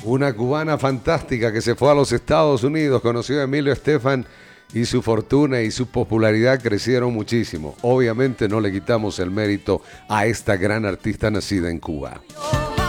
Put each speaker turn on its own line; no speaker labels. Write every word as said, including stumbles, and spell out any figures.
Una cubana fantástica que se fue a los Estados Unidos, conoció a Emilio Estefan y su fortuna y su popularidad crecieron muchísimo. Obviamente no le quitamos el mérito a esta gran artista nacida en Cuba.